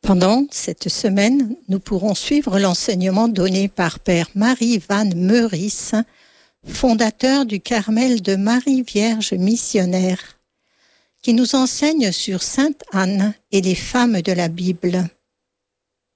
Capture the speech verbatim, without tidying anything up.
Pendant cette semaine, nous pourrons suivre l'enseignement donné par Père Marie van Meurice, fondateur du Carmel de Marie Vierge missionnaire, qui nous enseigne sur Sainte Anne et les femmes de la Bible.